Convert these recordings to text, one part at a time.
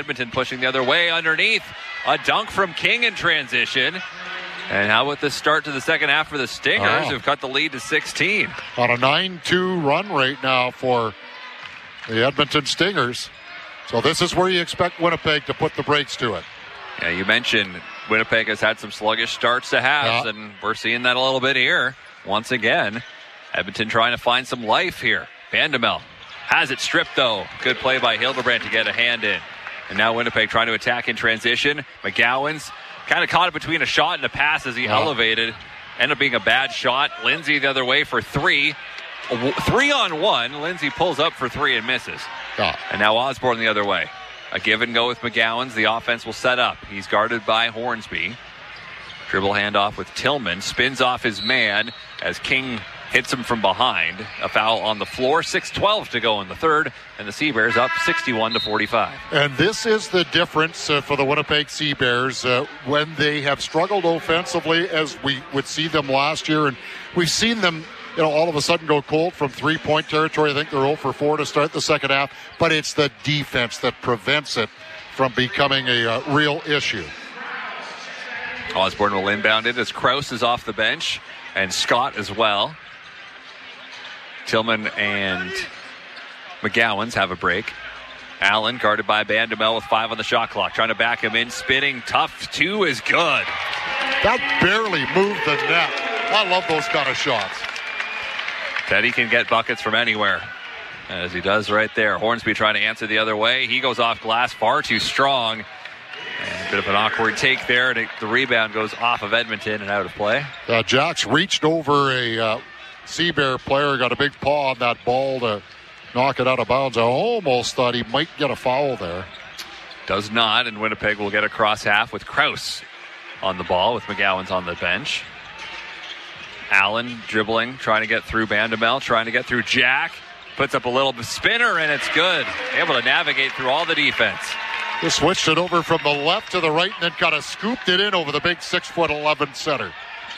Edmonton pushing the other way underneath. A dunk from King in transition. And how about this start to the second half for the Stingers, who've cut the lead to 16? On a 9-2 run right now for the Edmonton Stingers. So this is where you expect Winnipeg to put the brakes to it. Yeah, you mentioned Winnipeg has had some sluggish starts to halves, and we're seeing that a little bit here. Once again, Edmonton trying to find some life here. Vandemel has it stripped, though. Good play by Hildebrand to get a hand in. And now Winnipeg trying to attack in transition. McGowan's kind of caught it between a shot and a pass as he elevated. Ended up being a bad shot. Lindsay the other way for 3. 3-on-1. Lindsay pulls up for 3 and misses. And now Osborne the other way. A give and go with McGowan's. The offense will set up. He's guarded by Hornsby. Dribble handoff with Tillman. Spins off his man as King hits him from behind. A foul on the floor. 6:12 to go in the third. And the Seabears up 61-45. And this is the difference for the Winnipeg Seabears when they have struggled offensively, as we would see them last year. And we've seen them, all of a sudden go cold from three-point territory. I think they're 0 for 4 to start the second half. But it's the defense that prevents it from becoming a real issue. Osborne will inbound it as Krause is off the bench. And Scott as well. Tillman and McGowan's have a break. Allen guarded by Vandemel with 5 on the shot clock. Trying to back him in. Spinning tough. 2 is good. That barely moved the net. I love those kind of shots. Teddy can get buckets from anywhere, as he does right there. Hornsby trying to answer the other way. He goes off glass, far too strong. And a bit of an awkward take there. The rebound goes off of Edmonton and out of play. Jacks reached over a Seabear player, got a big paw on that ball to knock it out of bounds. I almost thought he might get a foul there. Does not, and Winnipeg will get across half with Krause on the ball, with McGowan's on the bench. Allen dribbling, trying to get through Vandemel, trying to get through Jack. Puts up a little spinner, and it's good. Able to navigate through all the defense. Just switched it over from the left to the right and then kind of scooped it in over the big 6'11" center.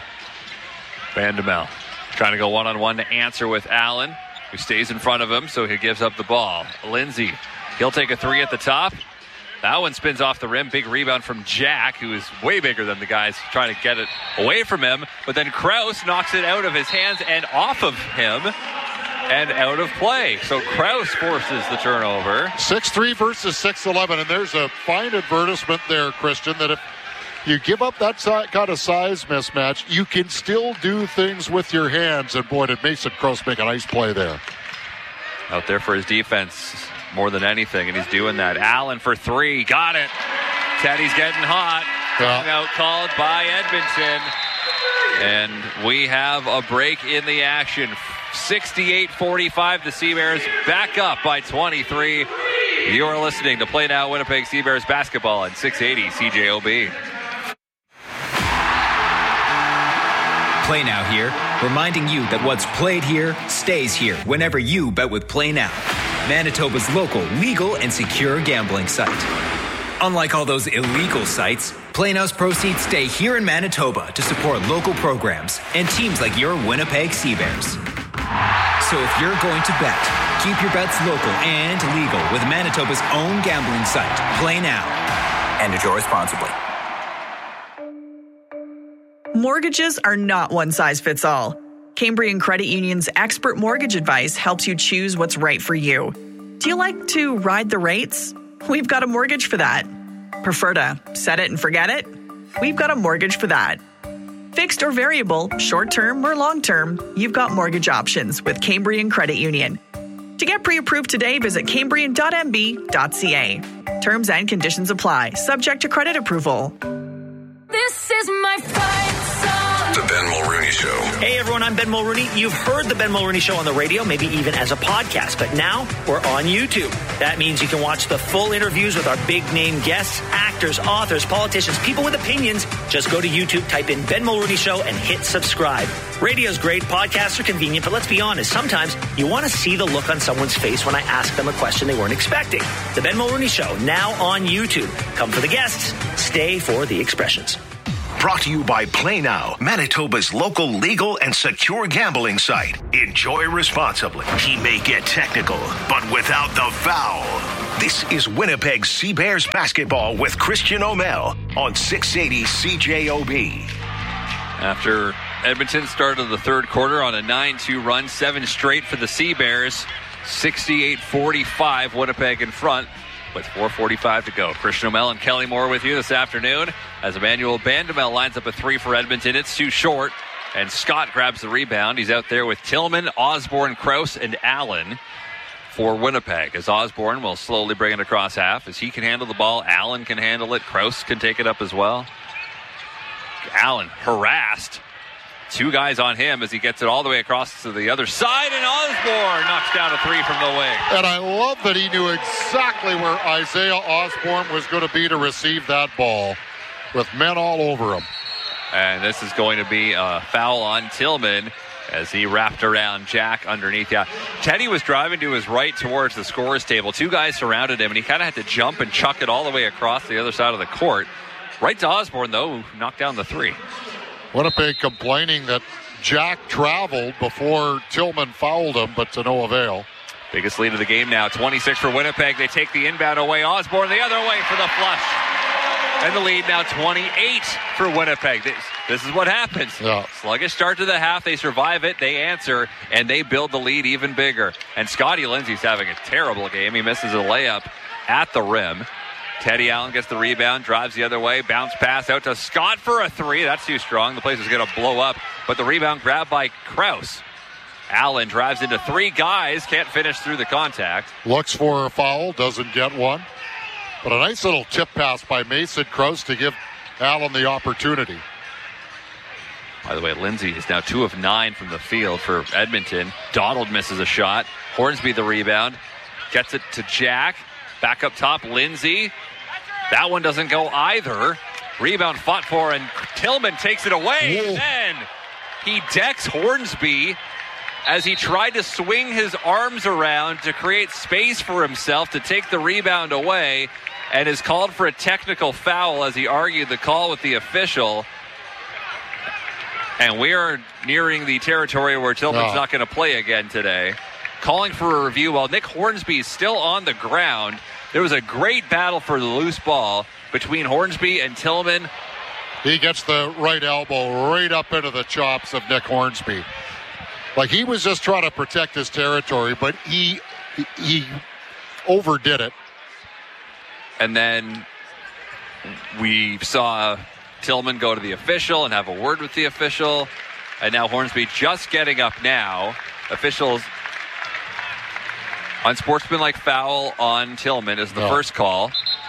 Vandemel trying to go one-on-one to answer with Allen, who stays in front of him, so he gives up the ball. Lindsay, he'll take a 3 at the top. That one spins off the rim. Big rebound from Jack, who is way bigger than the guys trying to get it away from him. But then Krause knocks it out of his hands and off of him and out of play. So Krause forces the turnover. 6'3" versus 6'11", and there's a fine advertisement there, Christian, that if you give up that kind of size mismatch, you can still do things with your hands. And boy, did Mason Krause make a nice play there. Out there for his defense more than anything, and he's doing that. Allen for 3. Got it. Teddy's getting hot. Out called by Edmonton. And we have a break in the action. 68-45. The Seabears back up by 23. You are listening to Play Now Winnipeg Seabears basketball on 680 CJOB. Play Now here, reminding you that what's played here stays here whenever you bet with Play Now, Manitoba's local, legal, and secure gambling site. Unlike all those illegal sites, Play Now's proceeds stay here in Manitoba to support local programs and teams like your Winnipeg Seabears. So if you're going to bet, keep your bets local and legal with Manitoba's own gambling site, Play Now. And enjoy responsibly. Mortgages are not one size fits all. Cambrian Credit Union's expert mortgage advice helps you choose what's right for you. Do you like to ride the rates? We've got a mortgage for that. Prefer to set it and forget it? We've got a mortgage for that. Fixed or variable, short-term or long-term, you've got mortgage options with Cambrian Credit Union. To get pre-approved today, visit cambrian.mb.ca. Terms and conditions apply, subject to credit approval. This is my fight song. The Ben Mulrooney Show. Hey everyone, I'm Ben Mulrooney. You've heard the Ben Mulrooney Show on the radio, maybe even as a podcast, but now we're on YouTube. That means you can watch the full interviews with our big name guests, actors, authors, politicians, people with opinions. Just go to YouTube, type in Ben Mulrooney Show and hit subscribe. Radio's great, podcasts are convenient, but let's be honest, sometimes you want to see the look on someone's face when I ask them a question they weren't expecting. The Ben Mulrooney Show, now on YouTube. Come for the guests, stay for the expressions. Brought to you by Play Now, Manitoba's local, legal, and secure gambling site. Enjoy responsibly. He may get technical, but without the foul. This is Winnipeg Sea Bears basketball with Christian O'Mell on 680 CJOB. After Edmonton started the third quarter on a 9-2 run, 7 straight for the Sea Bears, 68-45, Winnipeg in front with 4:45 to go. Christian O'Mell and Kelly Moore with you this afternoon as Emmanuel Bandamel lines up a 3 for Edmonton. It's too short, and Scott grabs the rebound. He's out there with Tillman, Osborne, Krause, and Allen for Winnipeg, as Osborne will slowly bring it across half. As he can handle the ball, Allen can handle it. Krause can take it up as well. Allen harassed. 2 guys on him as he gets it all the way across to the other side, and Osborne knocks down a 3 from the wing. And I love that he knew exactly where Isaiah Osborne was going to be to receive that ball with men all over him. And this is going to be a foul on Tillman as he wrapped around Jack underneath. Yeah, Teddy was driving to his right towards the scorer's table. 2 guys surrounded him, and he kind of had to jump and chuck it all the way across the other side of the court. Right to Osborne, though, who knocked down the 3. Winnipeg complaining that Jack traveled before Tillman fouled him, but to no avail. Biggest lead of the game now, 26 for Winnipeg. They take the inbound away. Osborne the other way for the flush. And the lead now 28 for Winnipeg. This is what happens. Yeah. Sluggish start to the half. They survive it. They answer, and they build the lead even bigger. And Scotty Lindsay's having a terrible game. He misses a layup at the rim. Teddy Allen gets the rebound, drives the other way, bounce pass out to Scott for a 3. That's too strong. The place is going to blow up, but the rebound grabbed by Krause. Allen drives into 3 guys, can't finish through the contact. Looks for a foul, doesn't get one. But a nice little tip pass by Mason Krause to give Allen the opportunity. By the way, Lindsay is now 2 of 9 from the field for Edmonton. Donald misses a shot. Hornsby the rebound. Gets it to Jack. Back up top, Lindsay. That one doesn't go either. Rebound fought for, and Tillman takes it away. Whoa. And then he decks Hornsby as he tried to swing his arms around to create space for himself to take the rebound away, and is called for a technical foul as he argued the call with the official. And we are nearing the territory where Tillman's not going to play again today. Calling for a review while Nick Hornsby is still on the ground. There was a great battle for the loose ball between Hornsby and Tillman. He gets the right elbow right up into the chops of Nick Hornsby. Like, he was just trying to protect his territory, but he overdid it. And then we saw Tillman go to the official and have a word with the official. And now Hornsby just getting up now. Officials, unsportsmanlike foul on Tillman is the first call.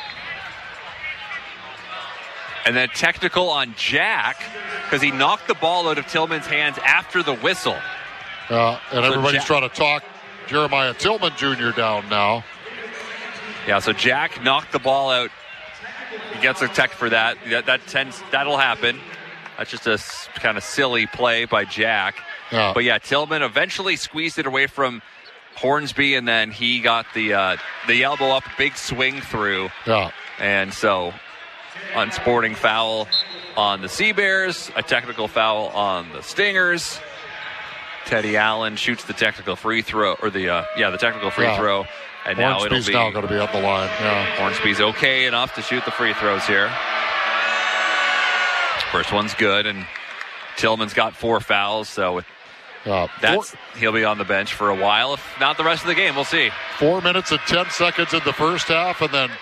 And then technical on Jack because he knocked the ball out of Tillman's hands after the whistle. And everybody's trying to talk Jeremiah Tillman Jr. down now. Yeah, so Jack knocked the ball out. He gets a tech for that. That'll happen. That's just a kind of silly play by Jack. Yeah. But yeah, Tillman eventually squeezed it away from Hornsby, and then he got the elbow up, big swing through. Yeah. And so, unsporting foul on the Sea Bears, a technical foul on the Stingers. Teddy Allen shoots the technical free throw, or the technical free throw. And now Hornsby's now going to be up the line. Yeah. Hornsby's okay enough to shoot the free throws here. First one's good, and Tillman's got 4 fouls, so he'll be on the bench for a while. If not the rest of the game, we'll see. 4 minutes and 10 seconds in the first half, and then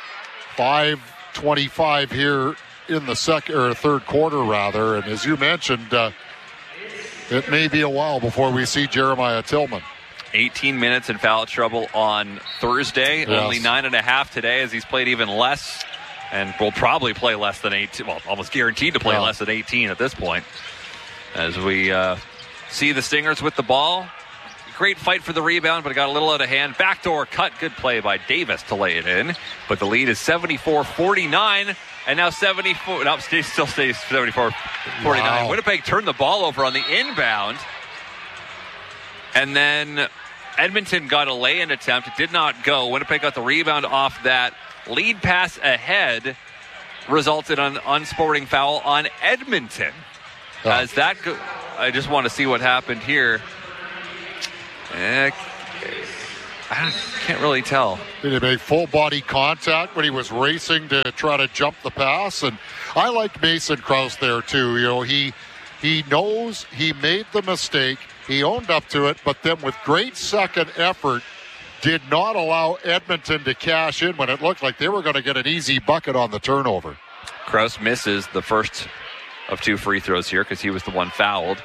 5:25 here in the third quarter, rather. And as you mentioned, it may be a while before we see Jeremiah Tillman. 18 minutes in foul trouble on Thursday. Yes. Only 9.5 today, as he's played even less, and will probably play less than 18. Well, almost guaranteed to play less than 18 at this point. As we see the Stingers with the ball. Great fight for the rebound, but it got a little out of hand. Backdoor cut. Good play by Davis to lay it in. But the lead is 74-49. And now 74. No, still stays 74-49. Wow. Winnipeg turned the ball over on the inbound. And then Edmonton got a lay-in attempt. It did not go. Winnipeg got the rebound off that. Lead pass ahead resulted in an unsporting foul on Edmonton. I just want to see what happened here. I can't really tell. Did he make full body contact when he was racing to try to jump the pass? And I like Mason Krause there too. You know, he knows he made the mistake. He owned up to it, but then with great second effort, did not allow Edmonton to cash in when it looked like they were going to get an easy bucket on the turnover. Krause misses the first of 2 free throws here because he was the one fouled.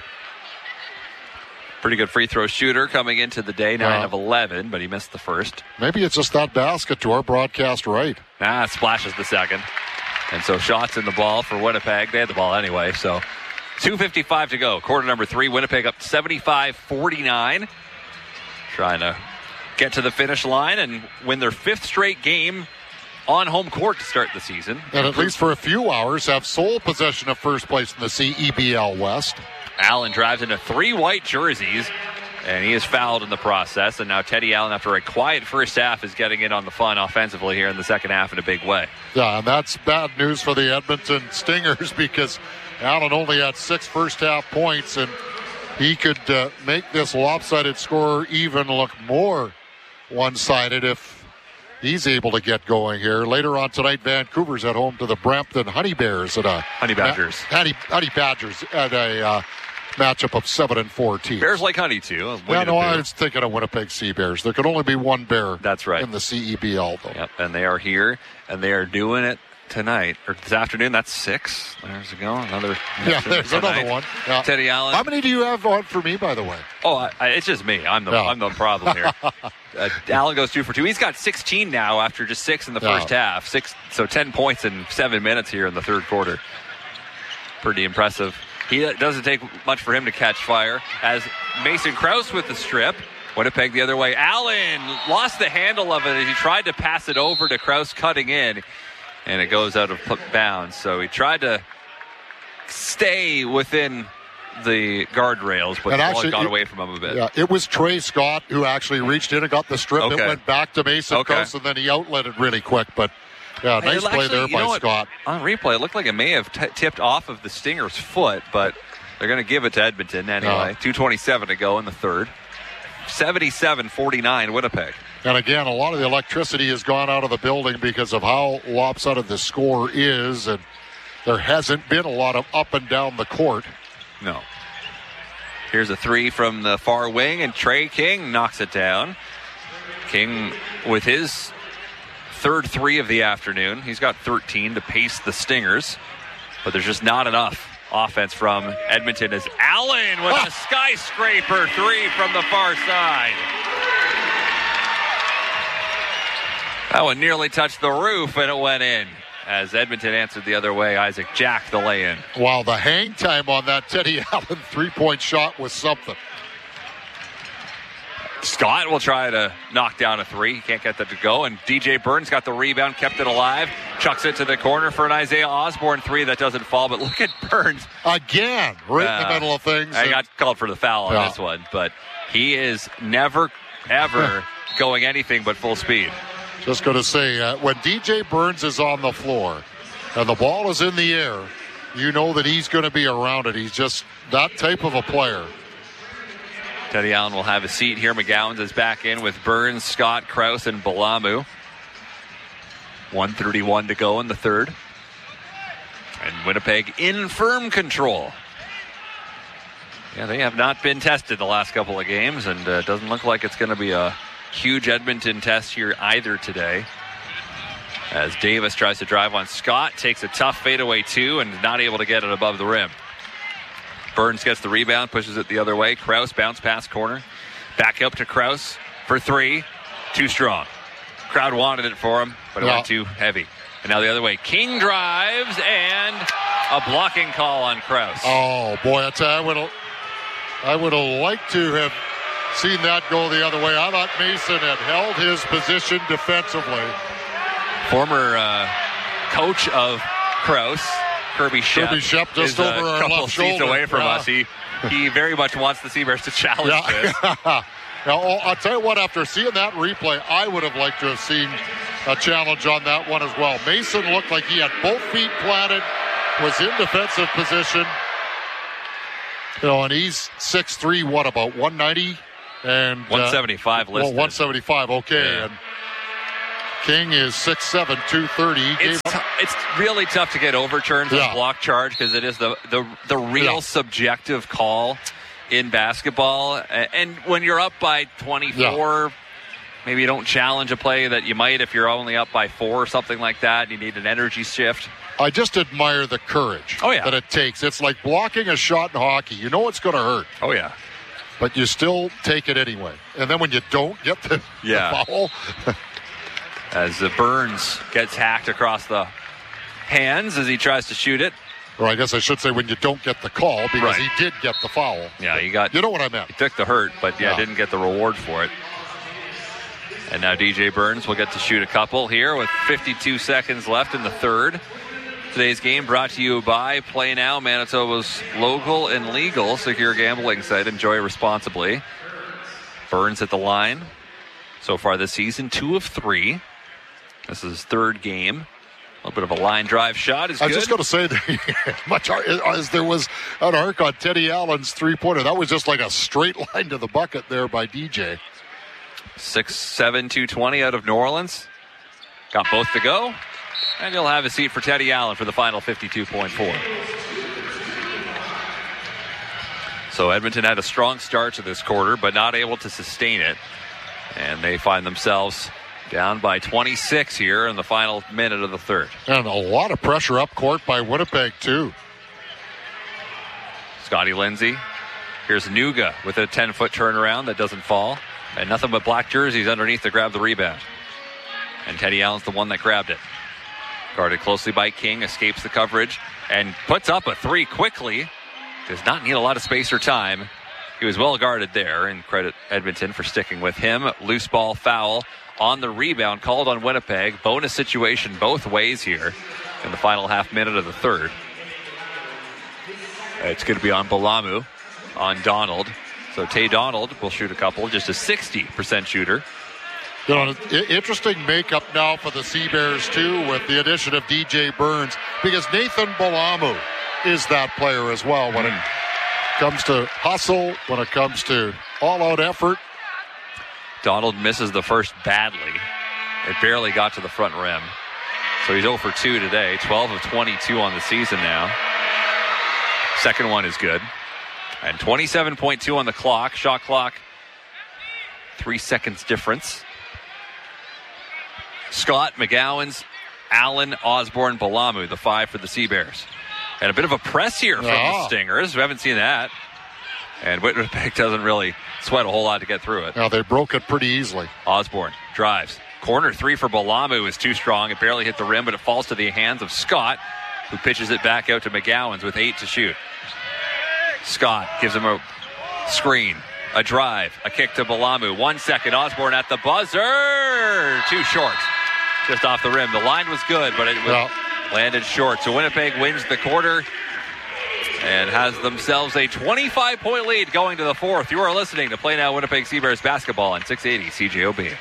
Pretty good free throw shooter coming into the day, 9 of 11, but he missed the first. Maybe it's just that basket to our broadcast right. Splashes the second. And so shots in the ball for Winnipeg. They had the ball anyway, so 2:55 to go. Quarter number 3, Winnipeg up 75-49. Trying to get to the finish line and win their 5th straight game on home court to start the season. And at least for a few hours, have sole possession of first place in the CEBL West. Allen drives into 3 white jerseys, and he is fouled in the process. And now Teddy Allen, after a quiet first half, is getting in on the fun offensively here in the second half in a big way. Yeah, and that's bad news for the Edmonton Stingers because Allen only had 6 first-half points, and he could make this lopsided score even look more one-sided if he's able to get going here. Later on tonight, Vancouver's at home to the Brampton Honey Bears at a Honey Badgers. Honey Badgers at a matchup of 7 and 4 teams. Bears like honey too. Yeah, no, I was thinking of Winnipeg Sea Bears. There can only be one bear. That's right. In the CEBL, though. Yep, and they are here, and they are doing it tonight or this afternoon. That's 6. There's a go. Another. Yeah, there's tonight. Another one. Yeah. Teddy Allen. How many do you have on for me, by the way? Oh, it's just me. I'm the problem here. Allen goes 2 for 2. He's got 16 now after just 6 in the first half. 10 points in 7 minutes here in the third quarter. Pretty impressive. It doesn't take much for him to catch fire as Mason Krause with the strip. Winnipeg the other way. Allen lost the handle of it as he tried to pass it over to Krause cutting in, and it goes out of bounds. So he tried to stay within the guardrails, but the ball got away from him a bit. Yeah, it was Trey Scott who actually reached in and got the strip. Okay. It went back to Mason Krause, and then he outletted really quick, but yeah, nice play there by Scott. On replay, it looked like it may have tipped off of the Stinger's foot, but they're going to give it to Edmonton anyway. 2:27 to go in the third. 77-49 Winnipeg. And again, a lot of the electricity has gone out of the building because of how lopsided the score is, and there hasn't been a lot of up and down the court. No. Here's a 3 from the far wing, and Trey King knocks it down. King with his third 3 of the afternoon. He's got 13 to pace the Stingers, but there's just not enough offense from Edmonton as Allen with a skyscraper 3 from the far side. That one nearly touched the roof, and it went in. As Edmonton answered the other way, Isaac Jack the lay-in. Wow, the hang time on that Teddy Allen 3-point shot was something. Scott will try to knock down a 3. He can't get that to go. And DJ Burns got the rebound, kept it alive, chucks it to the corner for an Isaiah Osborne 3 that doesn't fall. But look at Burns. Again, right in the middle of things. I got called for the foul on this one. But he is never, ever going anything but full speed. Just going to say, when DJ Burns is on the floor and the ball is in the air, you know that he's going to be around it. He's just that type of a player. Teddy Allen will have a seat here. McGowan's is back in with Burns, Scott, Krause, and Balamu. 1:31 to go in the third. And Winnipeg in firm control. Yeah, they have not been tested the last couple of games, and it doesn't look like it's going to be a huge Edmonton test here either today. As Davis tries to drive on Scott, takes a tough fadeaway 2 and is not able to get it above the rim. Burns gets the rebound, pushes it the other way. Krause bounce pass corner. Back up to Krause for 3. Too strong. Crowd wanted it for him, but it went too heavy. And now the other way. King drives and a blocking call on Krause. Oh, boy, I would have liked to have seen that go the other way. I thought Mason had held his position defensively. Former coach of Krause, Kirby Shep just is over a our couple left seats shoulder. away from us. He very much wants the Seabears to challenge this. Now, I'll tell you what, after seeing that replay, I would have liked to have seen a challenge on that one as well. Mason looked like he had both feet planted, was in defensive position. And he's 6'3", what, about 190? And 175 listed. Well, 175, okay. Yeah. And King is 6'7", 230. It's really tough to get overturned on block charge because it is the real subjective call in basketball. And when you're up by 24, maybe you don't challenge a play that you might if you're only up by 4 or something like that. You need an energy shift. I just admire the courage that it takes. It's like blocking a shot in hockey. You know it's going to hurt. Oh, yeah. But you still take it anyway. And then when you don't get the foul. As Burns gets hacked across the hands as he tries to shoot it. Or I guess I should say when you don't get the call because he did get the foul. Yeah, you know what I meant. He took the hurt, but didn't get the reward for it. And now DJ Burns will get to shoot a couple here with 52 seconds left in the third. Today's game brought to you by Play Now, Manitoba's local and legal secure gambling site. Enjoy responsibly. Burns at the line. So far this season, 2 of 3. This is his third game. A little bit of a line drive shot is good. I was just going to say, much as there was an arc on Teddy Allen's three-pointer, that was just like a straight line to the bucket there by DJ. 6'7", 220 out of New Orleans. Got both to go. And he'll have a seat for Teddy Allen for the final 52.4. So Edmonton had a strong start to this quarter, but not able to sustain it. And they find themselves down by 26 here in the final minute of the third. And a lot of pressure up court by Winnipeg, too. Scotty Lindsay. Here's Nuga with a 10-foot turnaround that doesn't fall. And nothing but black jerseys underneath to grab the rebound. And Teddy Allen's the one that grabbed it. Guarded closely by King, escapes the coverage, and puts up a 3 quickly. Does not need a lot of space or time. He was well guarded there, and credit Edmonton for sticking with him. Loose ball foul on the rebound, called on Winnipeg. Bonus situation both ways here in the final half minute of the third. It's going to be on Balamu, on Donald. So Tay Donald will shoot a couple, just a 60% shooter. You know, interesting makeup now for the Sea Bears, too, with the addition of DJ Burns, because Nathan Balamu is that player as well when it comes to hustle, when it comes to all-out effort. Donald misses the first badly. It barely got to the front rim. So he's 0 for 2 today, 12 of 22 on the season now. Second one is good. And 27.2 on the clock. Shot clock, 3 seconds difference. Scott, McGowan's, Allen, Osborne, Balamu, the 5 for the Sea Bears. And a bit of a press here from the Stingers. We haven't seen that. And Winnipeg doesn't really sweat a whole lot to get through it. Now they broke it pretty easily. Osborne drives. Corner 3 for Balamu is too strong. It barely hit the rim, but it falls to the hands of Scott, who pitches it back out to McGowan's with 8 to shoot. Scott gives him a screen, a drive, a kick to Balamu. 1 second, Osborne at the buzzer. Too short. Just off the rim. The line was good, but it was landed short. So Winnipeg wins the quarter and has themselves a 25-point lead going to the fourth. You are listening to Play Now Winnipeg Sea Bears basketball on 680 CJOB.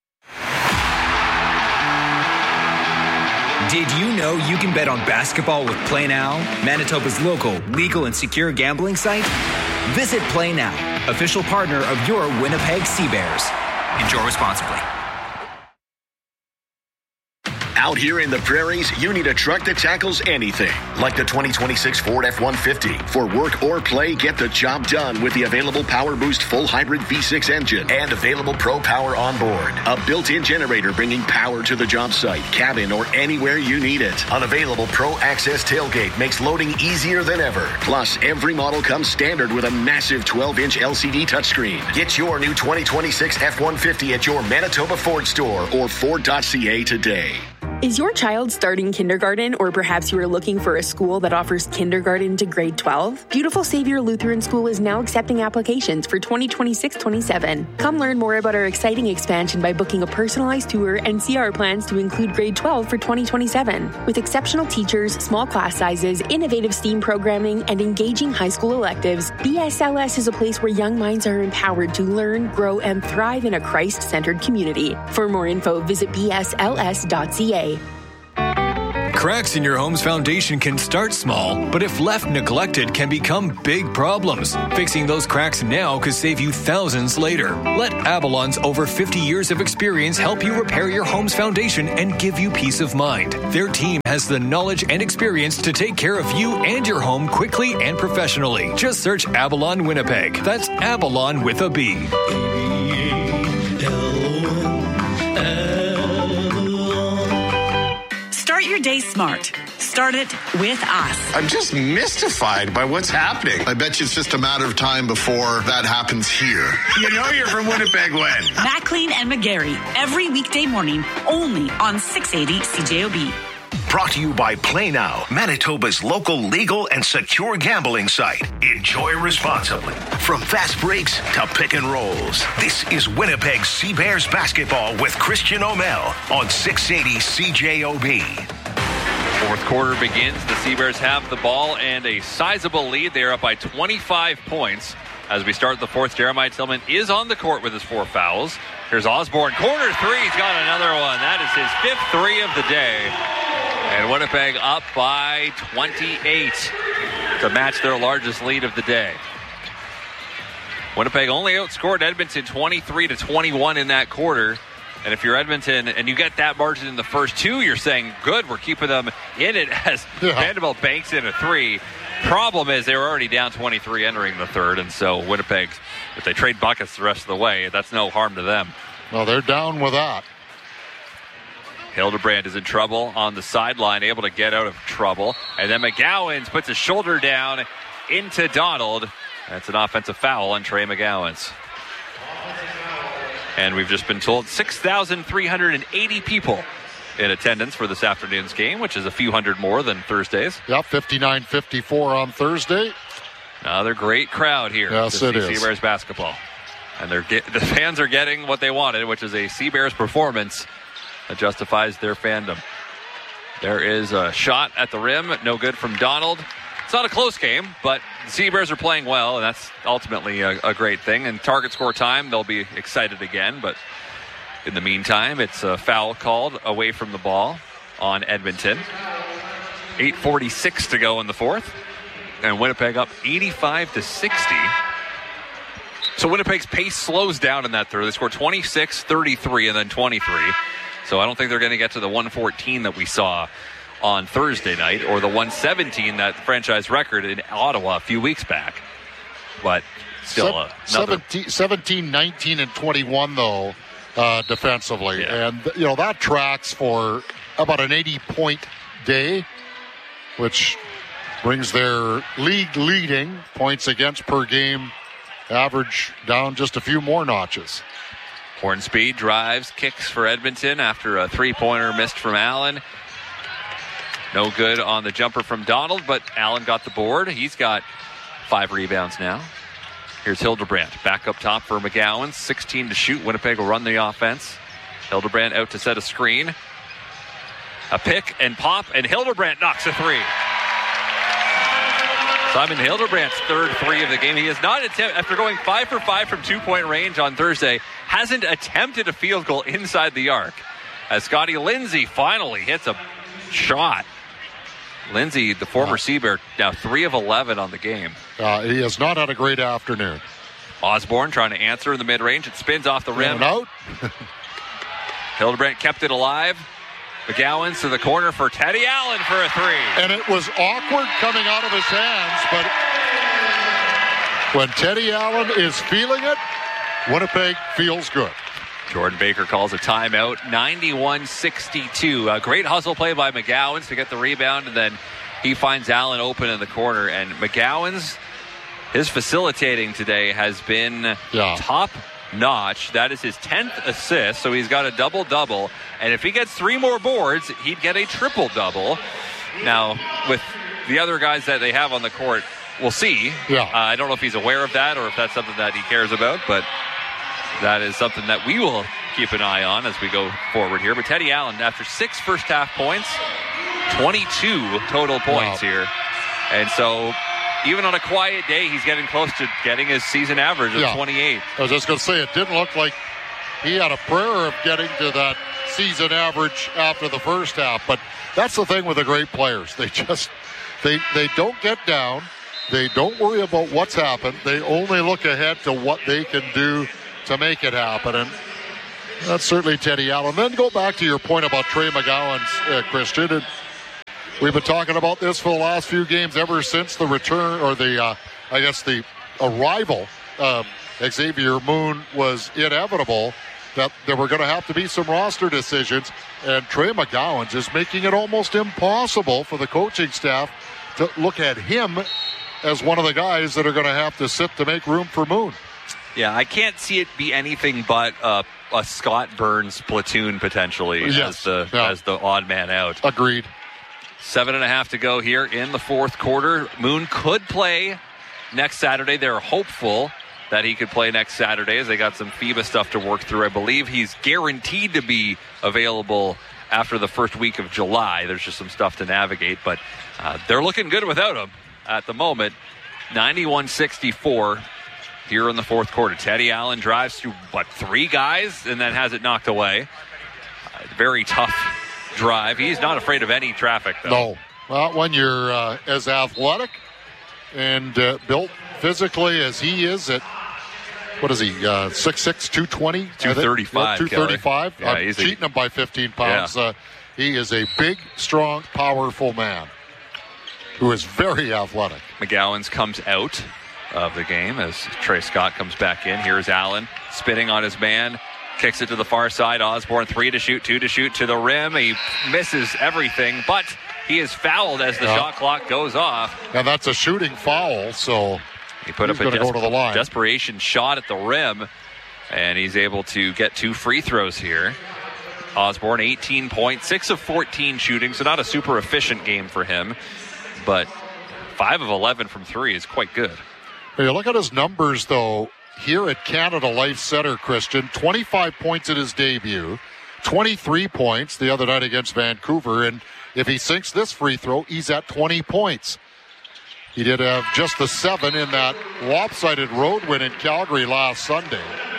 Did you know you can bet on basketball with Play Now, Manitoba's local, legal, and secure gambling site? Visit Play Now, official partner of your Winnipeg Sea Bears. Enjoy responsibly. Out here in the prairies, you need a truck that tackles anything, like the 2026 Ford F-150. For work or play, get the job done with the available Power Boost full hybrid V6 engine and available Pro Power on board. A built-in generator bringing power to the job site, cabin, or anywhere you need it. Unavailable Pro Access tailgate makes loading easier than ever. Plus, every model comes standard with a massive 12-inch LCD touchscreen. Get your new 2026 F-150 at your Manitoba Ford store or Ford.ca today. Is your child starting kindergarten, or perhaps you are looking for a school that offers kindergarten to grade 12? Beautiful Savior Lutheran School is now accepting applications for 2026-27. Come learn more about our exciting expansion by booking a personalized tour and see our plans to include grade 12 for 2027. With exceptional teachers, small class sizes, innovative STEAM programming, and engaging high school electives, BSLS is a place where young minds are empowered to learn, grow, and thrive in a Christ-centered community. For more info, visit bsls.ca. Cracks in your home's foundation can start small, but if left neglected can become big problems. Fixing those cracks now could save you thousands later. Let Avalon's over 50 years of experience help you repair your home's foundation and give you peace of mind. Their team has the knowledge and experience to take care of you and your home quickly and professionally. Just search Avalon Winnipeg. That's Avalon with a B. Start your day smart. Start it with us. I'm just mystified by what's happening. I bet you it's just a matter of time before that happens here. You know you're from Winnipeg when? Maclean and McGarry, every weekday morning, only on 680 CJOB. Brought to you by Play Now, Manitoba's local legal and secure gambling site. Enjoy responsibly. From fast breaks to pick and rolls, this is Winnipeg Sea Bears basketball with Christian O'Mell on 680 CJOB. Fourth quarter begins. The Sea Bears have the ball and a sizable lead. They are up by 25 points. As we start the fourth, Jeremiah Tillman is on the court with his 4 fouls. Here's Osborne. Corner three. He's got another one. That is his 5th 3 of the day. And Winnipeg up by 28 to match their largest lead of the day. Winnipeg only outscored Edmonton 23-21 in that quarter. And if you're Edmonton and you get that margin in the first 2, you're saying, good, we're keeping them in it as Vanderbilt banks in a 3. Problem is they were already down 23 entering the third. And so Winnipeg, if they trade buckets the rest of the way, that's no harm to them. Well, they're down with that. Hildebrand is in trouble on the sideline, able to get out of trouble. And then McGowens puts his shoulder down into Donald. That's an offensive foul on Trey McGowens. And we've just been told 6,380 people in attendance for this afternoon's game, which is a few hundred more than Thursday's. Yep, 59-54 on Thursday. Another great crowd here. Yes, it is. Sea Bears basketball. And the fans are getting what they wanted, which is a Sea Bears performance that justifies their fandom. There is a shot at the rim, no good from Donald. It's not a close game, but the Sea Bears are playing well, and that's ultimately a great thing. And target score time, they'll be excited again, but in the meantime, it's a foul called away from the ball on Edmonton. 8:46 to go in the fourth, and Winnipeg up 85-60. So Winnipeg's pace slows down in that third. They score 26, 33, and then 23. So I don't think they're going to get to the 114 that we saw on Thursday night, or the 117, that franchise record in Ottawa a few weeks back. But still, 17, 19, and 21, though, defensively. Yeah. And, that tracks for about an 80-point day, which brings their league-leading points against per game average down just a few more notches. Hornsby drives, kicks for Edmonton after a three-pointer missed from Allen. No good on the jumper from Donald, but Allen got the board. He's got 5 rebounds now. Here's Hildebrand back up top for McGowan. 16 to shoot. Winnipeg will run the offense. Hildebrand out to set a screen. A pick and pop, and Hildebrand knocks a 3. Simon Hildebrand's third 3 of the game. He has not attempted, after going 5 for 5 from 2-point range on Thursday, hasn't attempted a field goal inside the arc. As Scotty Lindsay finally hits a shot. Lindsay, the former Sea Bear, now 3 of 11 on the game. He has not had a great afternoon. Osborne trying to answer in the mid-range. It spins off the rim. Out. Hildebrand kept it alive. McGowan to the corner for Teddy Allen for a 3. And it was awkward coming out of his hands, but when Teddy Allen is feeling it, Winnipeg feels good. Jordan Baker calls a timeout. 91-62. A great hustle play by McGowan to get the rebound, and then he finds Allen open in the corner. And McGowan's, his facilitating today has been top notch. That is his 10th assist, so he's got a double-double. And if he gets 3 more boards, he'd get a triple-double. Now, with the other guys that they have on the court, we'll see. I don't know if he's aware of that or if that's something that he cares about, but that is something that we will keep an eye on as we go forward here. But Teddy Allen, after 6 first-half points, 22 total points here. And so even on a quiet day, he's getting close to getting his season average of 28. I was just going to say, it didn't look like he had a prayer of getting to that season average after the first half. But that's the thing with the great players. They just, they don't get down. They don't worry about what's happened. They only look ahead to what they can do to make it happen. And that's certainly Teddy Allen. Then go back to your point about Trey McGowan's, Christian. And we've been talking about this for the last few games ever since the return, or the arrival of Xavier Moon was inevitable, that there were going to have to be some roster decisions. And Trey McGowan is making it almost impossible for the coaching staff to look at him as one of the guys that are going to have to sit to make room for Moon. Yeah, I can't see it be anything but a Scott Burns platoon potentially as the odd man out. Agreed. 7.5 to go here in the fourth quarter. Moon could play next Saturday. They're hopeful that he could play next Saturday as they got some FIBA stuff to work through. I believe he's guaranteed to be available after the first week of July. There's just some stuff to navigate, but they're looking good without him at the moment. 91-64 here in the fourth quarter. Teddy Allen drives through, 3 guys and then has it knocked away. Very tough drive. He's not afraid of any traffic, though. No. Well, when you're as athletic and built physically as he is at, what is he, 6'6", 220? 235. 235. Yeah, I'm cheating him by 15 pounds. Yeah. He is a big, strong, powerful man who is very athletic. McGowan's comes out of the game as Trey Scott comes back in. Here's Allen spinning on his man. Kicks it to the far side. Osborne, 3 to shoot, 2 to shoot to the rim. He misses everything, but he is fouled as the shot clock goes off. And that's a shooting foul, so he put up a go to the line. Desperation shot at the rim, and he's able to get 2 free throws here. Osborne, 18 points, 6 of 14 shooting, so not a super efficient game for him, but 5 of 11 from 3 is quite good. Hey, look at his numbers, though, here at Canada Life Center, Christian. 25 points in his debut, 23 points the other night against Vancouver, and if he sinks this free throw, he's at 20 points. He did have just the 7 in that lopsided road win in Calgary last Sunday.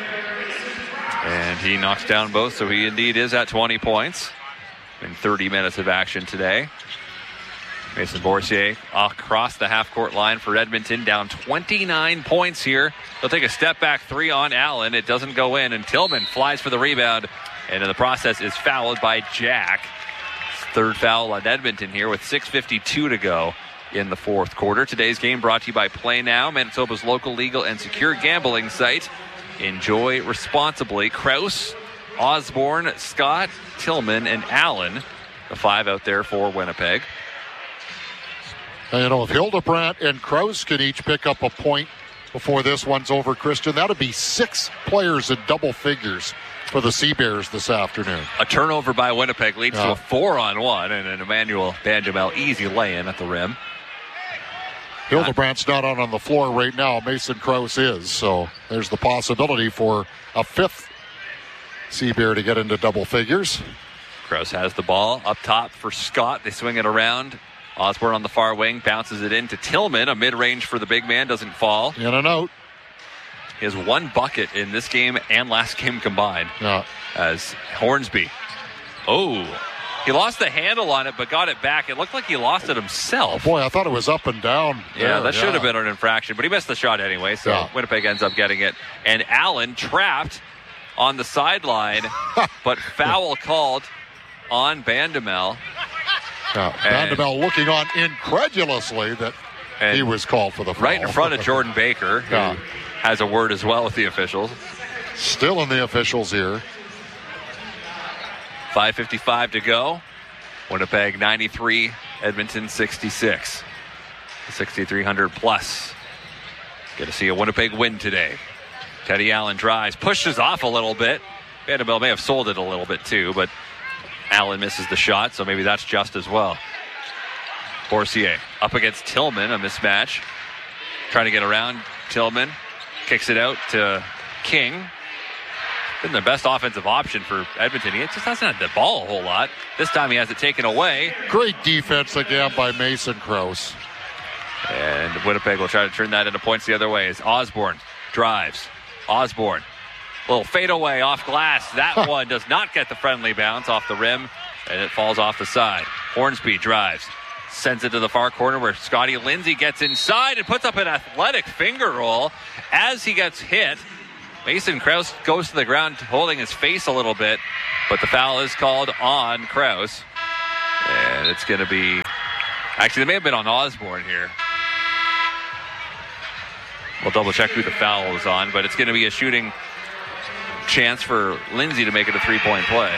And he knocks down both, so he indeed is at 20 points in 30 minutes of action today. Mason Boursier across the half-court line for Edmonton, down 29 points here. They'll take a step-back 3 on Allen. It doesn't go in, and Tillman flies for the rebound, and in the process is fouled by Jack. Third foul on Edmonton here with 6:52 to go in the fourth quarter. Today's game brought to you by Play Now, Manitoba's local legal and secure gambling site. Enjoy responsibly. Krause, Osborne, Scott, Tillman, and Allen, the 5 out there for Winnipeg. And, you know, if Hildebrandt and Krause can each pick up a point before this one's over, Christian, that would be 6 players in double figures for the Sea Bears this afternoon. A turnover by Winnipeg leads to a 4-on-1, and an Emmanuel Bandamel easy lay-in at the rim. Hildebrandt's not out on the floor right now. Mason Krause is, so there's the possibility for a 5th Sea Bear to get into double figures. Krause has the ball up top for Scott. They swing it around. Osborne on the far wing, bounces it into Tillman. A mid-range for the big man, doesn't fall. In and out. He has 1 bucket in this game and last game combined. Yeah. As Hornsby. Oh, he lost the handle on it, but got it back. It looked like he lost it himself. Oh boy, I thought it was up and down. Yeah, that should have been an infraction, but he missed the shot anyway, so Winnipeg ends up getting it. And Allen trapped on the sideline, but foul called on Bandamel. Bandamel looking on incredulously that he was called for the foul. Right in front of Jordan Baker, who has a word as well with the officials. Still in the officials here. 5:55 to go. Winnipeg 93, Edmonton 66. 6,300 plus. Get to see a Winnipeg win today. Teddy Allen drives, pushes off a little bit. Bandamel may have sold it a little bit too, but Allen misses the shot, so maybe that's just as well. Boursier up against Tillman, a mismatch. Trying to get around Tillman. Kicks it out to King. Been the best offensive option for Edmonton. He just hasn't had the ball a whole lot. This time he has it taken away. Great defense again by Mason Krause. And Winnipeg will try to turn that into points the other way as Osborne drives. Osborne Little fadeaway off glass. That one does not get the friendly bounce off the rim, and it falls off the side. Hornsby drives. Sends it to the far corner where Scotty Lindsay gets inside and puts up an athletic finger roll. As he gets hit, Mason Krause goes to the ground holding his face a little bit, but the foul is called on Krause. And it's going to be... Actually, they may have been on Osborne here. We'll double-check who the foul was on, but it's going to be a shooting chance for Lindsay to make it a three-point play.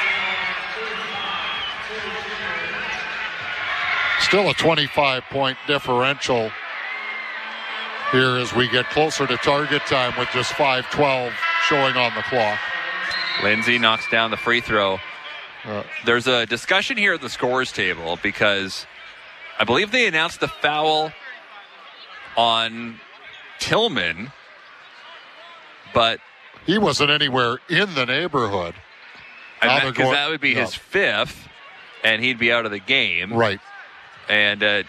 Still a 25-point differential here as we get closer to target time with just 5:12 showing on the clock. Lindsay knocks down the free throw. There's a discussion here at the scores table because I believe they announced the foul on Tillman, but he wasn't anywhere in the neighborhood. Because that would be his fifth, and he'd be out of the game. Right. And I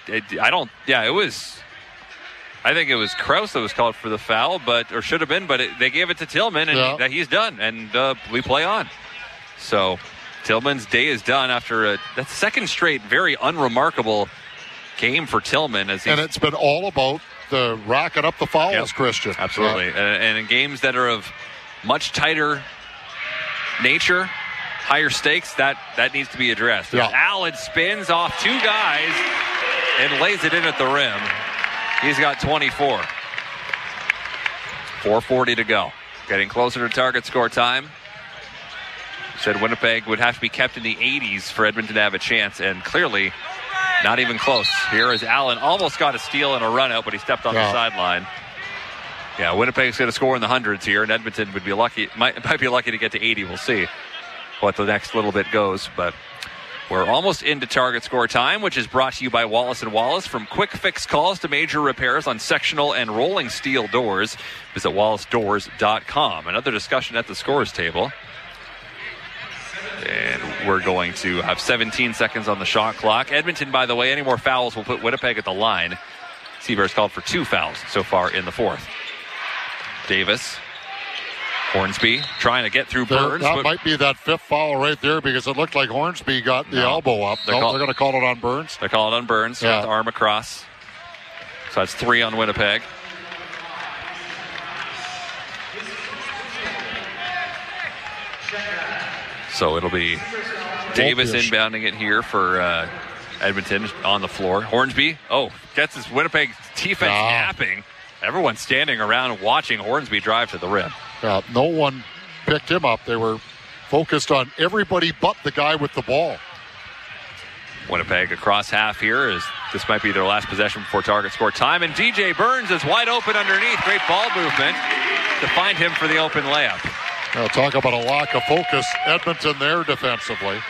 think it was Krause that was called for the foul, or should have been, but they gave it to Tillman, and he's done, and we play on. So Tillman's day is done after that second straight, very unremarkable game for Tillman. And it's been all about the racking up the fouls, Christian. Absolutely. And in games that are of much tighter nature, higher stakes, that needs to be addressed. Yeah. Allen spins off two guys and lays it in at the rim. He's got 24. 4:40 to go. Getting closer to target score time. Said Winnipeg would have to be kept in the 80s for Edmonton to have a chance, and clearly not even close. Here is Allen. Almost got a steal and a run out, but he stepped on the sideline. Yeah, Winnipeg's going to score in the hundreds here, and Edmonton would be lucky, might be lucky to get to 80. We'll see what the next little bit goes, but we're almost into target score time, which is brought to you by Wallace & Wallace. From quick fix calls to major repairs on sectional and rolling steel doors, visit wallacedoors.com. Another discussion at the scores table. And we're going to have 17 seconds on the shot clock. Edmonton, by the way, any more fouls will put Winnipeg at the line. Seabears called for 2 fouls so far in the fourth. Davis, Hornsby trying to get through Burns. That might be that 5th foul right there because it looked like Hornsby got the elbow up. They're going to call it on Burns. They're calling it on Burns with the arm across. So that's 3 on Winnipeg. So it'll be Davis inbounding it here for Edmonton on the floor. Hornsby, gets his Winnipeg defense napping. Everyone's standing around watching Hornsby drive to the rim. No one picked him up. They were focused on everybody but the guy with the ball. Winnipeg across half here. This might be their last possession before target score time. And DJ Burns is wide open underneath. Great ball movement to find him for the open layup. Talk about a lack of focus. Edmonton there defensively.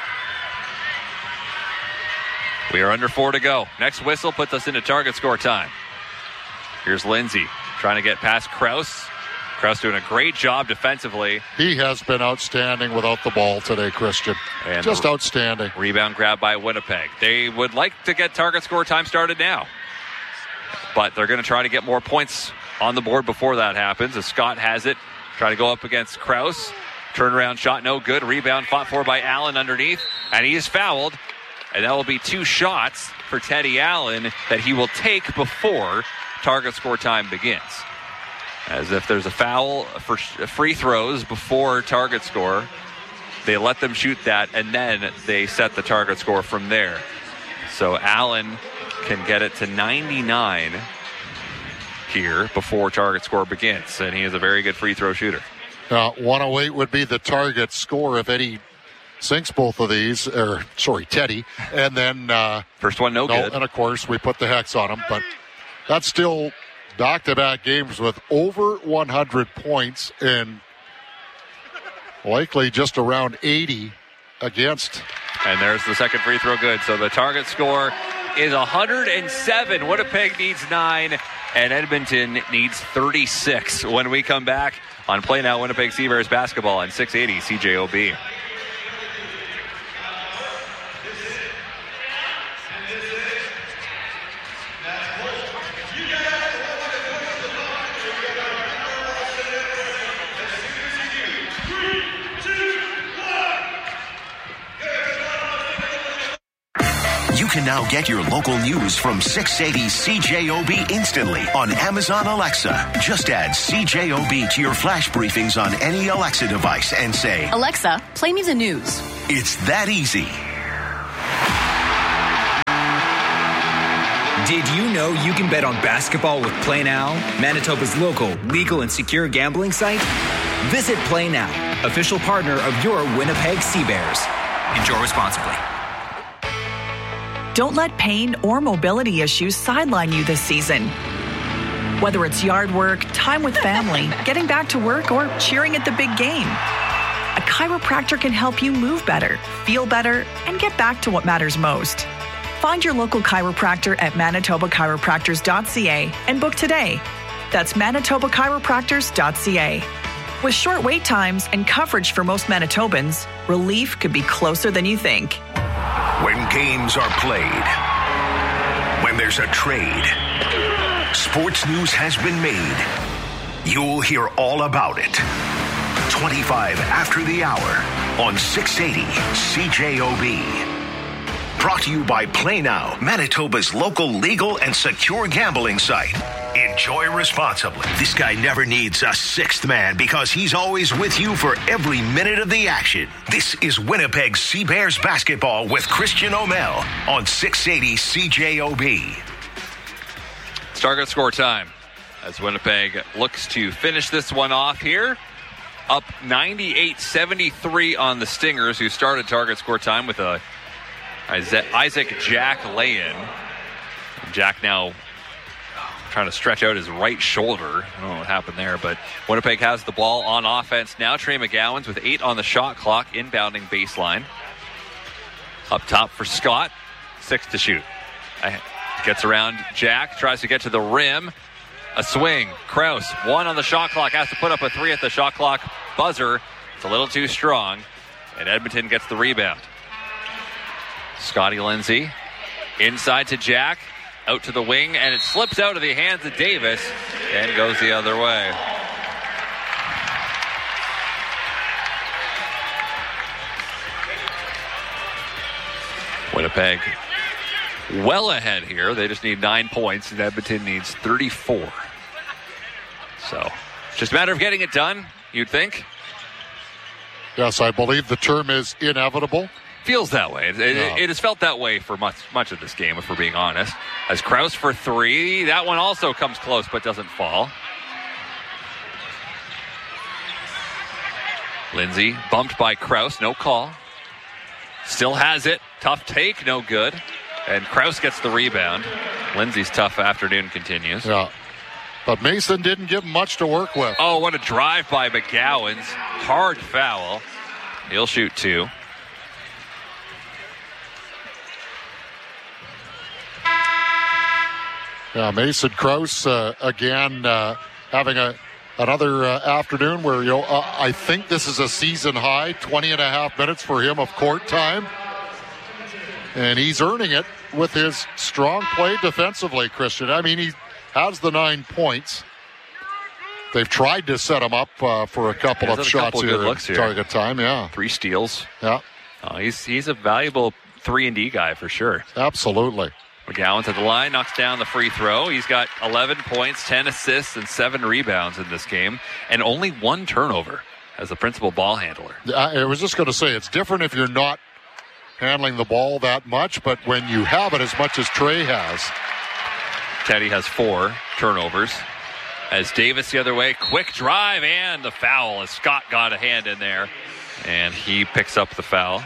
We are under 4 to go. Next whistle puts us into target score time. Here's Lindsay trying to get past Krause. Krause doing a great job defensively. He has been outstanding without the ball today, Christian. And just outstanding. Rebound grab by Winnipeg. They would like to get target score time started now, but they're going to try to get more points on the board before that happens. As Scott has it, try to go up against Krause. Turnaround shot, no good. Rebound fought for by Allen underneath, and he is fouled. And that will be 2 shots for Teddy Allen that he will take before target score time begins. As if there's a foul for free throws before target score, they let them shoot that, and then they set the target score from there. So Allen can get it to 99 here before target score begins, and he is a very good free throw shooter. 108 would be the target score if Eddie sinks both of these, Teddy, and then first one no good. And of course we put the hex on him, but that's still back-to-back games with over 100 points and likely just around 80 against. And there's the second free throw good. So the target score is 107. Winnipeg needs 9, and Edmonton needs 36. When we come back on Play Now Winnipeg Seabears basketball on 680 CJOB. You can now get your local news from 680 CJOB instantly on Amazon Alexa. Just add CJOB to your flash briefings on any Alexa device and say, Alexa, play me the news. It's that easy. Did you know you can bet on basketball with Play Now, Manitoba's local, legal, and secure gambling site? Visit Play Now, official partner of your Winnipeg Sea Bears. Enjoy responsibly. Don't let pain or mobility issues sideline you this season. Whether it's yard work, time with family, getting back to work, or cheering at the big game, a chiropractor can help you move better, feel better, and get back to what matters most. Find your local chiropractor at manitobachiropractors.ca and book today. That's manitobachiropractors.ca. With short wait times and coverage for most Manitobans, relief could be closer than you think. When games are played, when there's a trade, sports news has been made. You'll hear all about it. 25 after the hour on 680 CJOB. Brought to you by Play Now, Manitoba's local legal and secure gambling site. Enjoy responsibly. This guy never needs a sixth man because he's always with you for every minute of the action. This is Winnipeg Sea Bears basketball with Christian O'Mell on 680 CJOB. It's target score time as Winnipeg looks to finish this one off here. Up 98-73 on the Stingers, who started target score time with a Isaac Jack lay-in. Jack now trying to stretch out his right shoulder. I don't know what happened there, but Winnipeg has the ball on offense now. Trey McGowan's with 8 on the shot clock, inbounding baseline. Up top for Scott, 6 to shoot. Gets around Jack, tries to get to the rim. A swing. Krause, 1 on the shot clock, has to put up a 3 at the shot clock buzzer. It's a little too strong, and Edmonton gets the rebound. Scotty Lindsay inside to Jack, out to the wing, and it slips out of the hands of Davis and goes the other way. Winnipeg well ahead here. They just need 9 points, and Edmonton needs 34. So, just a matter of getting it done, you'd think. Yes, I believe the term is inevitable. Feels that way. It has felt that way for much of this game, if we're being honest. As Krause for 3. That one also comes close, but doesn't fall. Lindsay bumped by Krause. No call. Still has it. Tough take. No good. And Krause gets the rebound. Lindsay's tough afternoon continues. Yeah. But Mason didn't give him much to work with. Oh, what a drive by McGowan's. Hard foul. He'll shoot 2. Yeah, Mason Krause again having another afternoon where I think this is a season high, 20 and a half minutes for him of court time. And he's earning it with his strong play defensively, Christian. I mean, he has the 9 points. They've tried to set him up for a couple of shots here at target time. Yeah, 3 steals. Yeah, he's a valuable 3-and-D guy for sure. Absolutely. McGowan's at the line, knocks down the free throw. He's got 11 points, 10 assists, and 7 rebounds in this game, and only 1 turnover as the principal ball handler. I was just going to say, it's different if you're not handling the ball that much, but when you have it as much as Trey has. Teddy has 4 turnovers. As Davis the other way, quick drive and the foul as Scott got a hand in there, and he picks up the foul.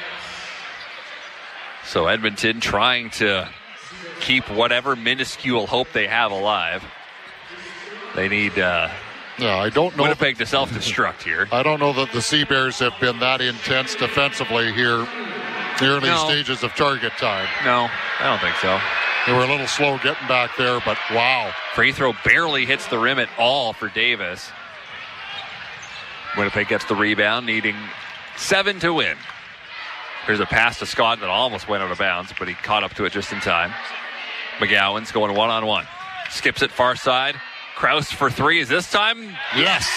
So Edmonton trying to keep whatever minuscule hope they have alive. They need I don't know Winnipeg to self-destruct here. I don't know that the Sea Bears have been that intense defensively here in the early stages of target time. No, I don't think so. They were a little slow getting back there, but wow. Free throw barely hits the rim at all for Davis. Winnipeg gets the rebound, needing 7 to win. Here's a pass to Scott that almost went out of bounds, but he caught up to it just in time. McGowan's going one-on-one. Skips it far side. Krause for 3. Is this time? Yes.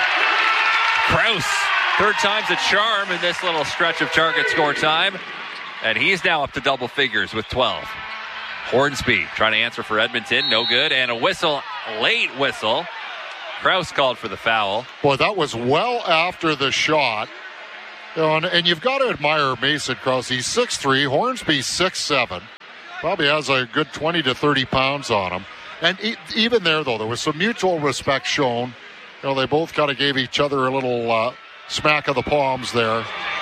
Krause, third time's a charm in this little stretch of target score time. and he's now up to double figures with 12. Hornsby trying to answer for Edmonton. No good. And a whistle, late whistle. Krause called for the foul. Boy, that was well after the shot. You know, and you've got to admire Mason Krause. He's 6'3", Hornsby 6'7". Probably has a good 20 to 30 pounds on him. And even there, though, there was some mutual respect shown. You know, they both kind of gave each other a little smack of the palms there.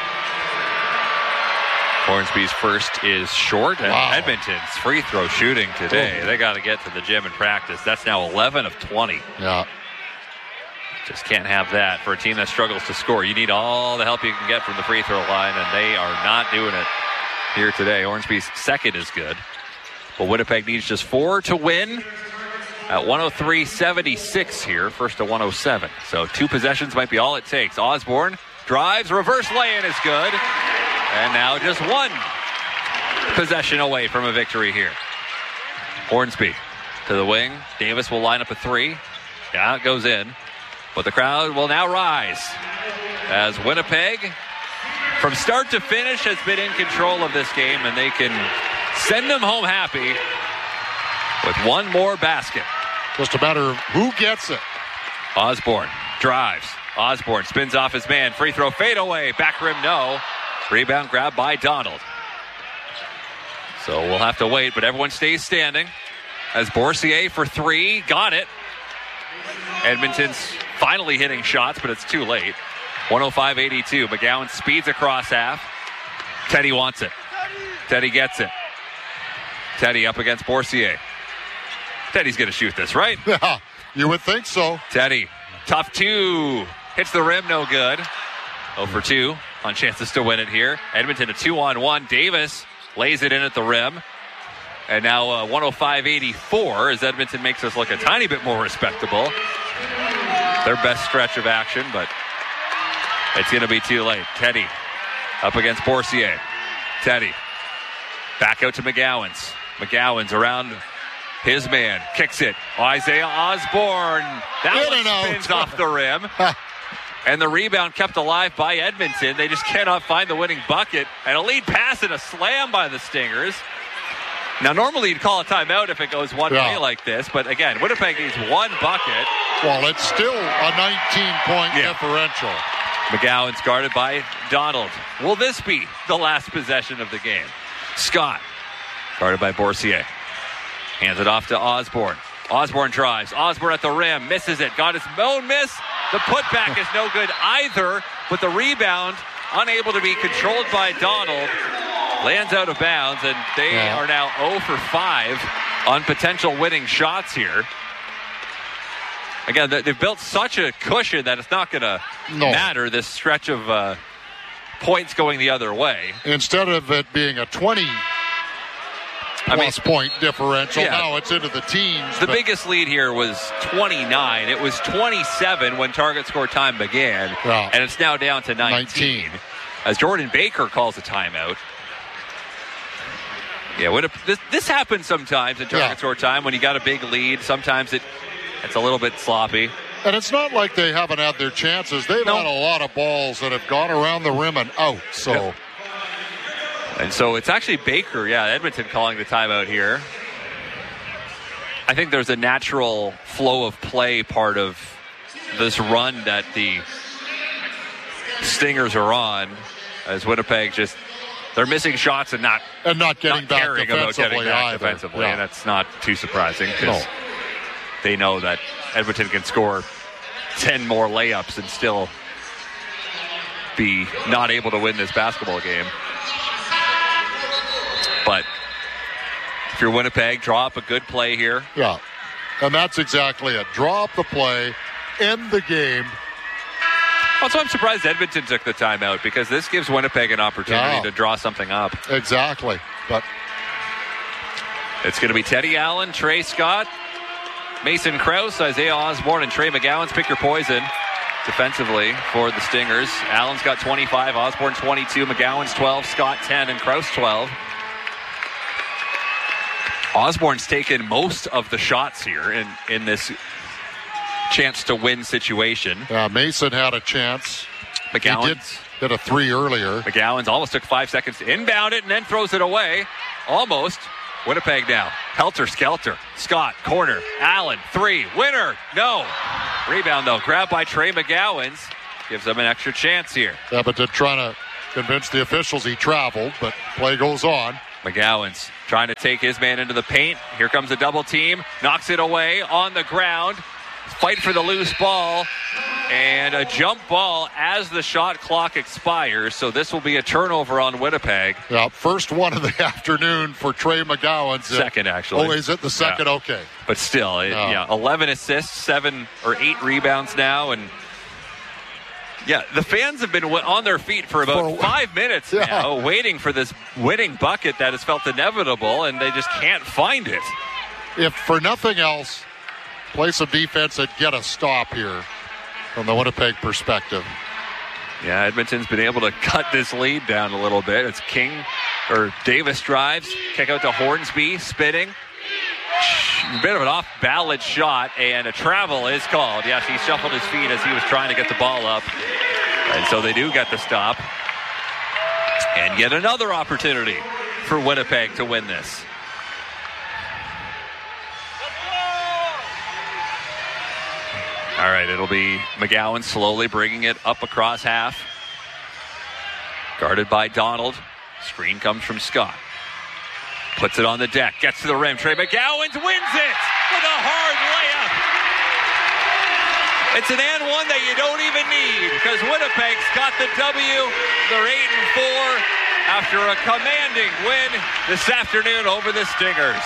Hornsby's first is short, and Edmonton's free throw shooting today. They got to get to the gym and practice. That's now 11 of 20. Yeah. Just can't have that for a team that struggles to score. You need all the help you can get from the free throw line, and they are not doing it here today. Hornsby's second is good, but Winnipeg needs just 4 to win at 103-76 here, first to 107. So 2 possessions might be all it takes. Osborne drives, reverse lay-in is good. And now just 1 possession away from a victory here. Hornsby to the wing. Davis will line up a 3. Yeah, it goes in. But the crowd will now rise as Winnipeg, from start to finish, has been in control of this game, and they can send them home happy with 1 more basket. Just a matter of who gets it. Osborne drives. Osborne spins off his man. Free throw fade away. Back rim, no. Rebound grab by Donald. So we'll have to wait, but everyone stays standing as Boursier for 3. Got it. Edmonton's finally hitting shots, but it's too late. 105-82. McGowan speeds across half. Teddy wants it. Teddy gets it. Teddy up against Boursier. Teddy's going to shoot this, right? Yeah, you would think so. Teddy, tough 2. Hits the rim, no good. 0 for 2 on chances to win it here. Edmonton a 2-on-1. Davis lays it in at the rim. And now 105-84 as Edmonton makes us look a tiny bit more respectable. Their best stretch of action, but it's going to be too late. Teddy up against Boursier. Teddy back out to McGowan's. McGowan's around his man. Kicks it. Isaiah Osborne. That one spins off the rim. And the rebound kept alive by Edmonton. They just cannot find the winning bucket. And a lead pass and a slam by the Stingers. Now, normally you'd call a timeout if it goes one way like this. But again, Winnipeg needs 1 bucket. Well, it's still a 19-point differential. McGowan's guarded by Donald. Will this be the last possession of the game? Scott, guarded by Boursier. Hands it off to Osborne. Osborne drives. Osborne at the rim. Misses it. Got his own miss. The putback is no good either. But the rebound, unable to be controlled by Donald, lands out of bounds. And they are now 0 for 5 on potential winning shots here. Again, they've built such a cushion that it's not going to matter, this stretch of points going the other way. Instead of it being a 20 point differential, now it's into the teens. The biggest lead here was 29. It was 27 when target score time began, and it's now down to 19. As Jordan Baker calls a timeout. Yeah, this happens sometimes in target score time when you got a big lead. Sometimes it's a little bit sloppy. And it's not like they haven't had their chances. They've had a lot of balls that have gone around the rim and out. So, and so it's actually Baker, Edmonton calling the timeout here. I think there's a natural flow of play part of this run that the Stingers are on, as Winnipeg they're missing shots and not getting back defensively either. And that's not too surprising because they know that Edmonton can score 10 more layups and still be not able to win this basketball game. But if you're Winnipeg, draw up a good play here. Yeah, and that's exactly it. Draw up the play, end the game. Also, I'm surprised Edmonton took the timeout because this gives Winnipeg an opportunity to draw something up. Exactly. But it's going to be Teddy Allen, Trey Scott, Mason Krause, Isaiah Osborne, and Trey McGowan. Pick your poison defensively for the Stingers. Allen's got 25, Osborne 22, McGowan's 12, Scott 10, and Krause 12. Osborne's taken most of the shots here in this chance to win situation. Mason had a chance. McGowan's hit a 3 earlier. McGowan's almost took 5 seconds to inbound it and then throws it away. Almost. Winnipeg now. Helter-skelter. Scott, corner. Allen, 3. Winner. No. Rebound, though. Grabbed by Trey McGowans. Gives them an extra chance here. Edmonton trying to convince the officials he traveled, but play goes on. McGowan's trying to take his man into the paint. Here comes a double team. Knocks it away on the ground. Fight for the loose ball. And a jump ball as the shot clock expires. So this will be a turnover on Winnipeg. Yeah, first one of the afternoon for Trey McGowan. Second, actually. Oh, is it the second? Yeah. Okay. But still, 11 assists, 7 or 8 rebounds now. And yeah, the fans have been on their feet for about 5 minutes now, waiting for this winning bucket that has felt inevitable, and they just can't find it. If for nothing else, play some defense and get a stop here from the Winnipeg perspective. Yeah, Edmonton's been able to cut this lead down a little bit. It's Davis drives, kick out to Hornsby, spinning. A bit of an off-balance shot, and a travel is called. Yes, he shuffled his feet as he was trying to get the ball up. And so they do get the stop. And yet another opportunity for Winnipeg to win this. All right, it'll be McGowan slowly bringing it up across half. Guarded by Donald. Screen comes from Scott. Puts it on the deck, gets to the rim. Trey McGowan wins it with a hard layup. It's an and one that you don't even need because Winnipeg's got the W. They're 8-4 after a commanding win this afternoon over the Stingers.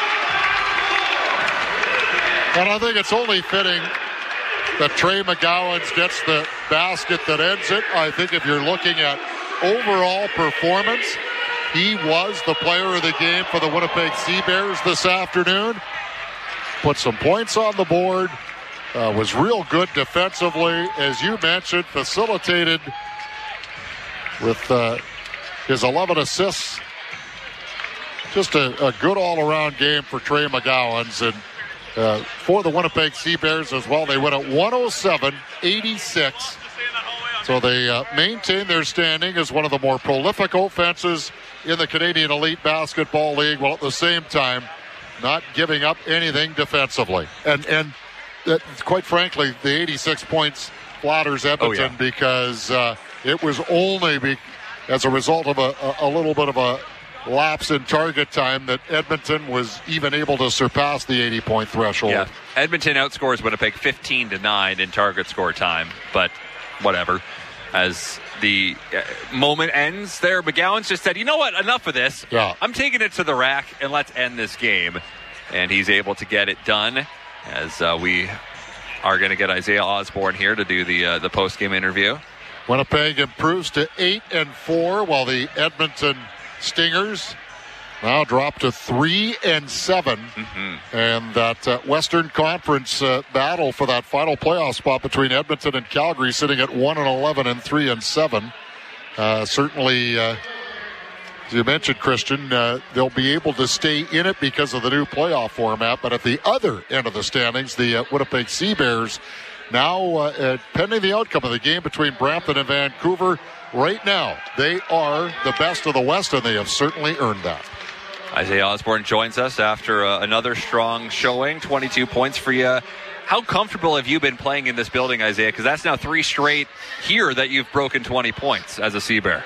And I think it's only fitting that Trey McGowan gets the basket that ends it. I think if you're looking at overall performance, he was the player of the game for the Winnipeg Sea Bears this afternoon. Put some points on the board. Was real good defensively. As you mentioned, facilitated with his 11 assists. Just a good all-around game for Trey McGowan's. And for the Winnipeg Sea Bears as well, they win at 107-86. So they maintain their standing as one of the more prolific offenses in the Canadian Elite Basketball League, while at the same time not giving up anything defensively. And quite frankly, the 86 points flatters Edmonton because it was only as a result of a little bit of a lapse in target time that Edmonton was even able to surpass the 80-point threshold. Yeah. Edmonton outscores Winnipeg 15-9 in target score time, but whatever. As the moment ends there, McGowan's just said, you know what, enough of this. Yeah. I'm taking it to the rack, and let's end this game. And he's able to get it done, as we are going to get Isaiah Osborne here to do the post-game interview. Winnipeg improves to 8-4, while the Edmonton Stingers now drop to 3-7. And that Western Conference battle for that final playoff spot between Edmonton and Calgary sitting at 1-11 and 3-7. Certainly, as you mentioned, Christian, they'll be able to stay in it because of the new playoff format. But at the other end of the standings, the Winnipeg Sea Bears now, pending the outcome of the game between Brampton and Vancouver, right now, they are the best of the West, and they have certainly earned that. Isaiah Osborne joins us after another strong showing, 22 points for you. How comfortable have you been playing in this building, Isaiah? Because that's now 3 straight here that you've broken 20 points as a Sea Bear.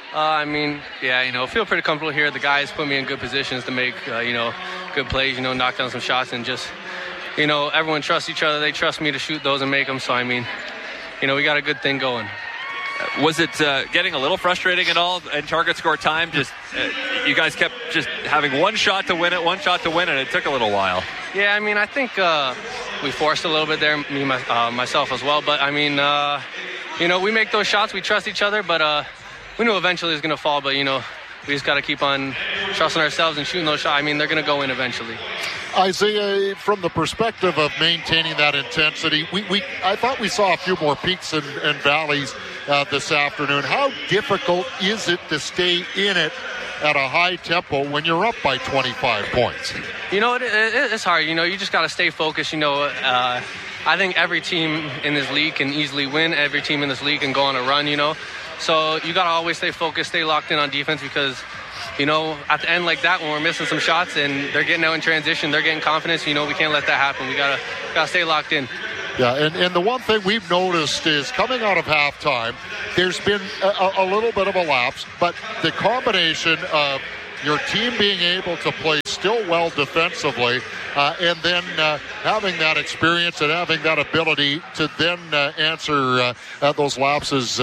Feel pretty comfortable here. The guys put me in good positions to make, good plays, knock down some shots and just, everyone trusts each other. They trust me to shoot those and make them. So, we got a good thing going. Was it getting a little frustrating at all in target score time? Just you guys kept just having one shot to win it, and it took a little while. Yeah, I think we forced a little bit there, me, myself as well. But, we make those shots. We trust each other, but we knew eventually it was going to fall. But, we just got to keep on trusting ourselves and shooting those shots. They're going to go in eventually. Isaiah, from the perspective of maintaining that intensity, I thought we saw a few more peaks and valleys this afternoon. How difficult is it to stay in it at a high tempo when you're up by 25 points? It's hard. You just got to stay focused. I think every team in this league can easily win. Every team in this league can go on a run, So you got to always stay focused, stay locked in on defense because, at the end like that, when we're missing some shots and they're getting out in transition, they're getting confidence, we can't let that happen. We got to stay locked in. Yeah, and the one thing we've noticed is coming out of halftime, there's been a little bit of a lapse, but the combination of your team being able to play still well defensively and then having that experience and having that ability to then answer those lapses,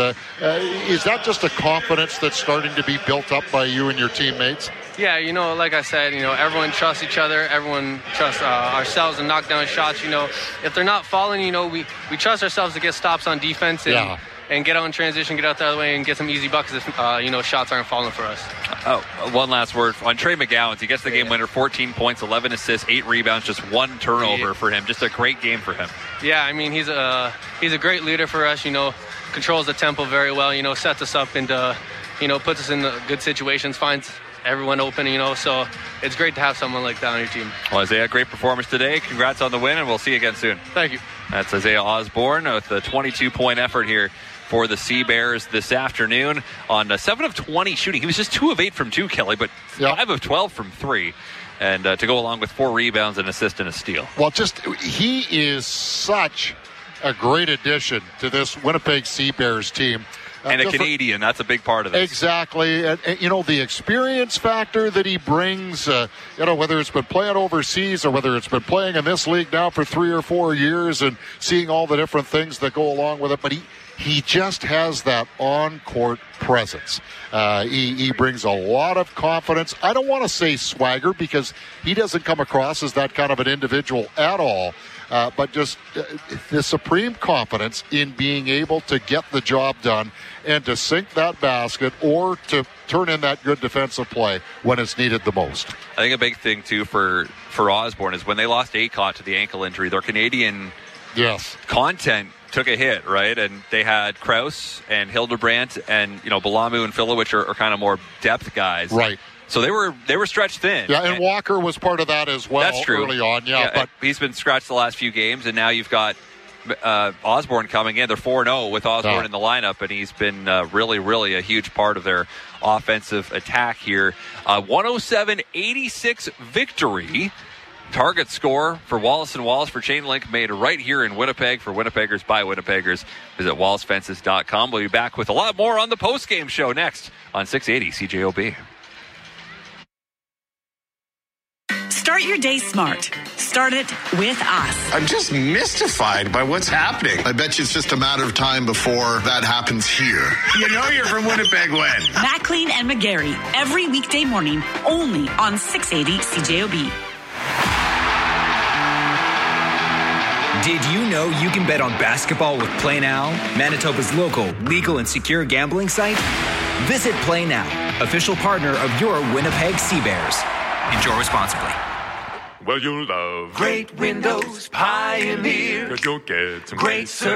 is that just a confidence that's starting to be built up by you and your teammates? Yeah, like I said, everyone trusts each other. Everyone trusts ourselves and knock down shots. If they're not falling, we trust ourselves to get stops on defense and get out in transition, get out the other way, and get some easy buckets if, shots aren't falling for us. Oh, one last word on Trey McGowan. He gets the game winner, 14 points, 11 assists, 8 rebounds, just 1 turnover for him. Just a great game for him. Yeah, I mean, he's a great leader for us, controls the tempo very well, sets us up and, puts us in good situations, finds everyone open, so it's great to have someone like that on your team. Well, Isaiah, great performance today. Congrats on the win, and we'll see you again soon. Thank you. That's Isaiah Osborne with a 22-point effort here for the Sea Bears this afternoon on 7 of 20 shooting. He was just 2 of 8 from 2, Kelly, but 5 of 12 from 3. And to go along with 4 rebounds, an assist, and a steal. Well, he is such a great addition to this Winnipeg Sea Bears team. And a Canadian, that's a big part of this. Exactly. And the experience factor that he brings, whether it's been playing overseas or whether it's been playing in this league now for 3 or 4 years and seeing all the different things that go along with it. But he just has that on-court presence. He brings a lot of confidence. I don't want to say swagger because he doesn't come across as that kind of an individual at all. But just the supreme confidence in being able to get the job done and to sink that basket or to turn in that good defensive play when it's needed the most. I think a big thing, too, for Osborne is when they lost Acott to the ankle injury, their Canadian content took a hit, right? And they had Krause and Hildebrandt and, Balamu and Filowich are kind of more depth guys. Right. So they were stretched thin. Yeah, and Walker was part of that as well. That's true. Early on. Yeah, but he's been scratched the last few games, and now you've got Osborne coming in. They're 4-0 with Osborne in the lineup, and he's been really, really a huge part of their offensive attack here. 107-86 victory. Target score for Wallace & Wallace for Chainlink made right here in Winnipeg for Winnipeggers by Winnipeggers. Visit wallaceFences.com. We'll be back with a lot more on the postgame show next on 680 CJOB. Start your day smart. Start it with us. I'm just mystified by what's happening. I bet you it's just a matter of time before that happens here. You're from Winnipeg when? McLean and McGarry, every weekday morning, only on 680 CJOB. Did you know you can bet on basketball with Play Now, Manitoba's local, legal, and secure gambling site? Visit Play Now, official partner of your Winnipeg Sea Bears. Enjoy responsibly. Well, you'll love great windows, Pioneer. You'll get some great service.